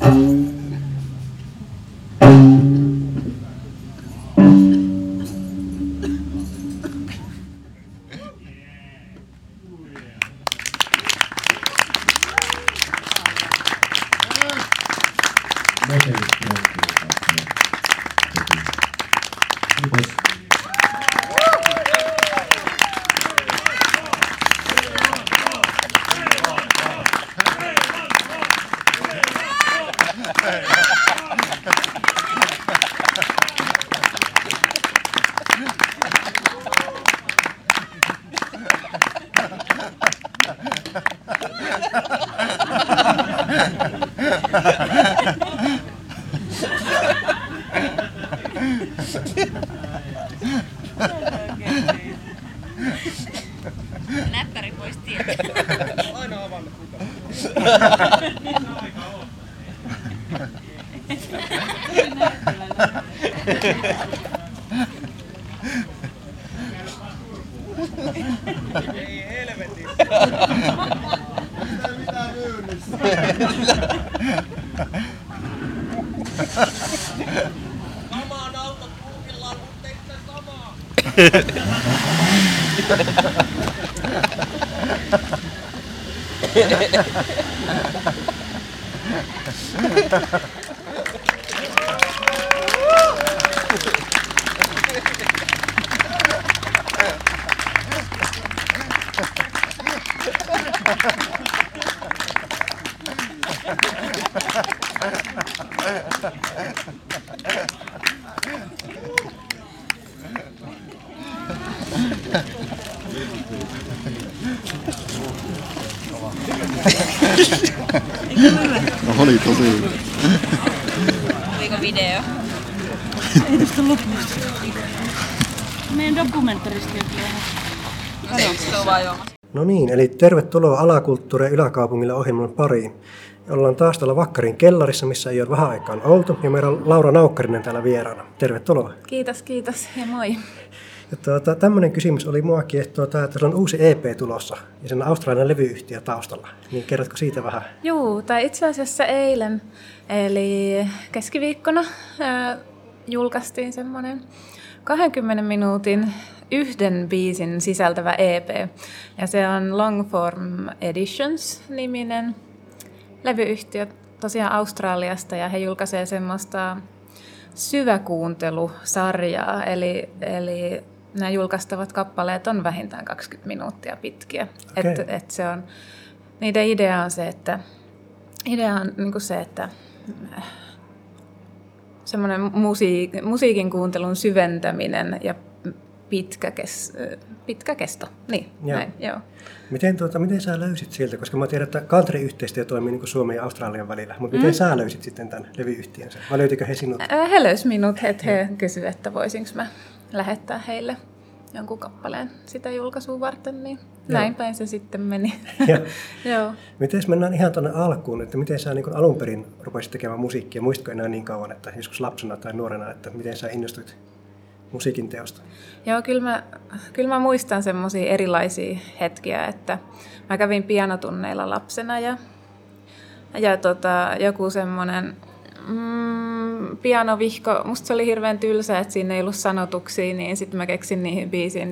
Näppäri pois tieltä. Aina avannut kukaan. Ei helvetin. Mitä myynnissä? Samaan autot kulkillaan, kun teitte samaa. No oli tosi hyvä. Oliko video? Ei tästä lopusta. Meidän dokumentaristi on No se istuu vaan juomassa. No niin, eli tervetuloa Alakulttuuri- ja Yläkaupungille ohjelman pariin. Ollaan taas täällä Vakkarin kellarissa, missä ei ole vähän aikaan oltu, ja meillä on Laura Naukkarinen täällä vieraana. Tervetuloa. Kiitos ja moi. Ja tämmöinen kysymys oli muakin, että tässä on uusi EP tulossa, ja sen on australialainen levyyhtiö taustalla. Niin kerrotko siitä vähän? Juu, tai itse asiassa eilen, eli keskiviikkona julkaistiin semmoinen 20 minuutin yhden biisin sisältävä EP. Ja se on Longform Editions-niminen levyyhtiö tosiaan Australiasta, ja he julkaisee semmoista syväkuuntelusarjaa, eli nämä julkaistavat kappaleet on vähintään 20 minuuttia pitkiä. Okay. Et se on, niiden idea on se, että niinku semmoinen musiikin kuuntelun syventäminen ja pitkä kesto. Niin, Joo. näin, joo. Miten sä löysit sieltä? Koska mä tiedän, että country-yhteistyö toimii niin kuin Suomen ja Australian välillä, mutta miten sä löysit sitten tämän levyyhtiönsä? Vai löytikö he sinut? He löysivät minut, että he kysyivät, että voisinko mä lähettää heille jonkun kappaleen sitä julkaisua varten, niin näin päin se sitten meni. Joo. Miten mennään ihan tuonne alkuun, että miten sä niin alun perin rupesit tekemään musiikkia? Muistatko enää niin kauan, että joskus lapsena tai nuorena, että miten sä innostuit musiikin teosta? Joo, kyllä mä muistan semmoisia erilaisia hetkiä, että mä kävin pianotunneilla lapsena ja joku semmoinen pianovihko, musta se oli hirveän tylsä, että siinä ei ollut sanotuksia, niin sitten mä keksin niihin biisiin